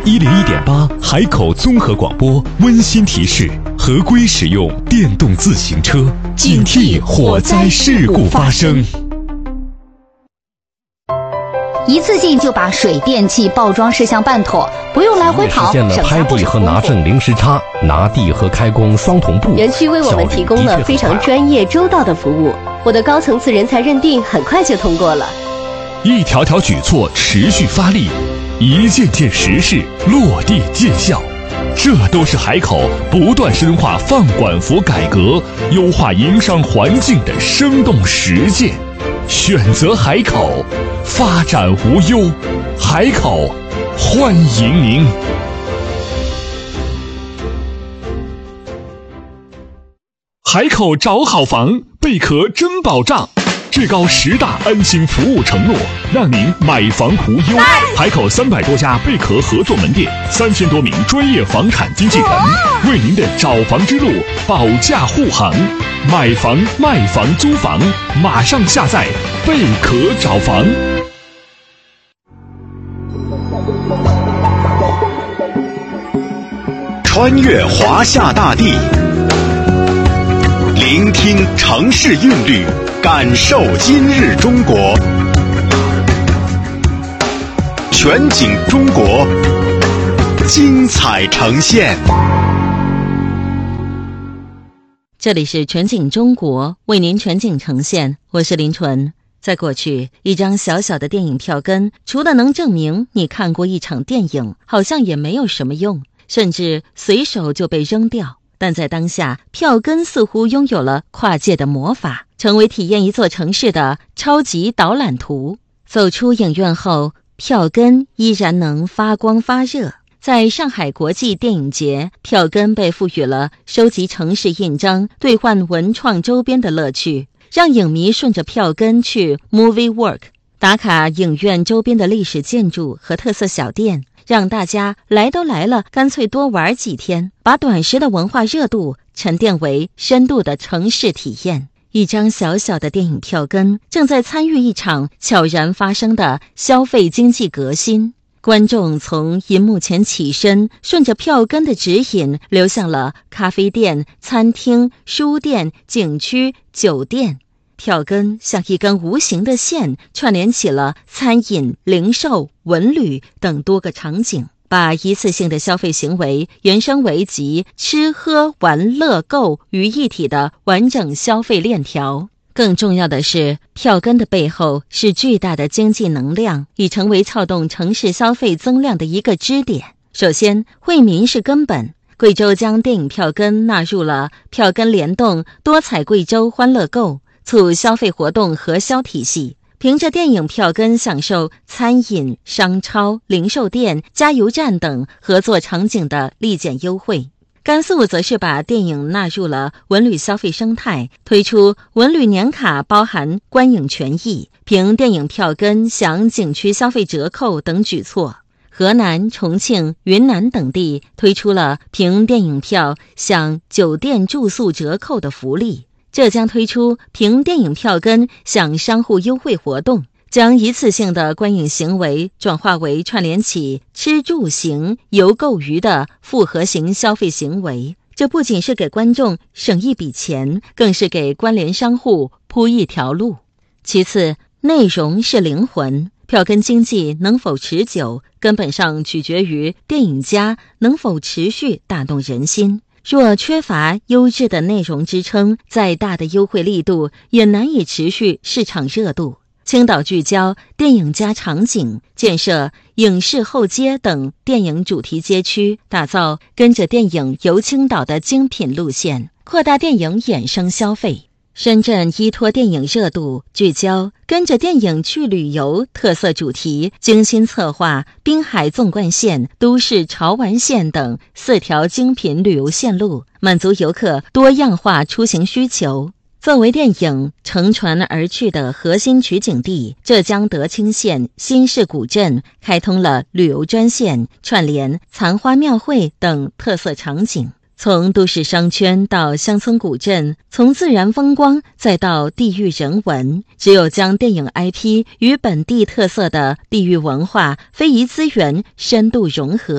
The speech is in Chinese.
101.8海口综合广播温馨提示：合规使用电动自行车，警惕火灾事故发生。 一次性就把水电气报装事项办妥，不用来回跑， 实现了拍地和拿证零时差，拿地和开工双同步。 园区为我们提供了非常专业周到的服务，我的高层次人才认定很快就通过了。 一条条举措持续发力，一件件实事落地见效，这都是海口不断深化放管服改革、优化营商环境的生动实践。选择海口，发展无忧。海口，欢迎您！海口找好房，贝壳真保障。最高10大安心服务承诺，让您买房无忧。海口300多家贝壳合作门店，3000多名专业房产经纪人，为您的找房之路保驾护航。买房、卖房、租房，马上下载贝壳找房。 穿越华夏大地，聆听城市韵律，感受今日中国。全景中国，精彩呈现。 这里是全景中国，为您全景呈现，我是林纯。在过去，一张小小的电影票根，除了能证明你看过一场电影，好像也没有什么用，甚至随手就被扔掉。但在当下，票根似乎拥有了跨界的魔法，成为体验一座城市的超级导览图。走出影院后，票根依然能发光发热。在上海国际电影节，票根被赋予了收集城市印章、兑换文创周边的乐趣，让影迷顺着票根去 Movie Walk， 打卡影院周边的历史建筑和特色小店，让大家来都来了，干脆多玩几天，把短时的文化热度沉淀为深度的城市体验。一张小小的电影票根正在参与一场悄然发生的消费经济革新。观众从银幕前起身，顺着票根的指引流向了咖啡店、餐厅、书店、景区、酒店。票根像一根无形的线，串联起了餐饮、零售、文旅等多个场景，把一次性的消费行为延伸为集吃喝玩乐购于一体的完整消费链条。更重要的是，票根的背后是巨大的经济能量，已成为撬动城市消费增量的一个支点。首先，惠民是根本。贵州将电影票根纳入了票根联动多彩贵州欢乐购促消费活动核销体系，凭着电影票根享受餐饮、商超、零售店、加油站等合作场景的立减优惠。甘肃则是把电影纳入了文旅消费生态，推出文旅年卡包含观影权益，凭电影票根享景区消费折扣等举措。河南、重庆、云南等地推出了凭电影票享酒店住宿折扣的福利。浙江推出凭电影票根享商户优惠活动，将一次性的观影行为转化为串联起吃住行游购娱的复合型消费行为。这不仅是给观众省一笔钱，更是给关联商户铺一条路。其次，内容是灵魂。票根经济能否持久，根本上取决于电影家能否持续打动人心。若缺乏优质的内容支撑，再大的优惠力度也难以持续市场热度。青岛聚焦电影加场景，建设影视后街等电影主题街区，打造跟着电影游青岛的精品路线，扩大电影衍生消费。深圳依托电影热度，聚焦跟着电影去旅游特色主题，精心策划滨海纵贯线、都市潮玩线等4条精品旅游线路，满足游客多样化出行需求。作为电影乘船而去的核心取景地，浙江德清县新市古镇开通了旅游专线，串联残花庙会等特色场景。从都市商圈到乡村古镇，从自然风光再到地域人文，只有将电影 IP 与本地特色的地域文化、非遗资源深度融合，